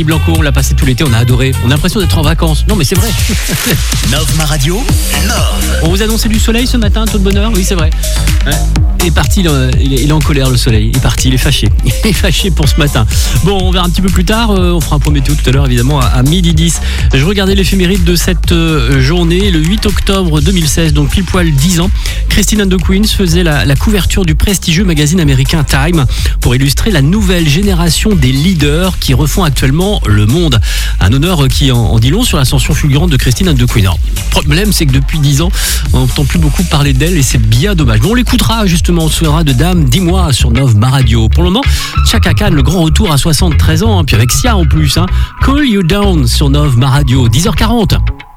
Blanco, on l'a passé tout l'été, on a adoré. On a l'impression d'être en vacances. Non mais c'est vrai. Nove Ma Radio, Nove. On vous annonçait du soleil ce matin, tout de bonne heure. Oui, c'est vrai. Ouais. Il est parti, il est en colère le soleil. Il est parti, il est fâché. Il est fâché pour ce matin. Bon, on verra un petit peu plus tard. On fera un point météo tout à l'heure, évidemment, à 12h10. Je regardais l'éphéméride de cette journée, le 8 octobre 2016, donc pile poil 10 ans. Christine and the Queens faisait la couverture du prestigieux magazine américain Time pour illustrer la nouvelle génération des leaders qui refont actuellement le monde. Un honneur qui en dit long sur l'ascension fulgurante de Christine and the Queens. Alors, le problème, c'est que depuis 10 ans, on n'entend plus beaucoup parler d'elle et c'est bien dommage. Mais on l'écoutera justement, on se souviendra de Dame, dis-moi sur Nove Ma Radio. Pour le moment, Chaka Khan, le grand retour à 73 ans, puis avec Sia en plus. Cool You Down sur Nove Ma Radio, 10h40.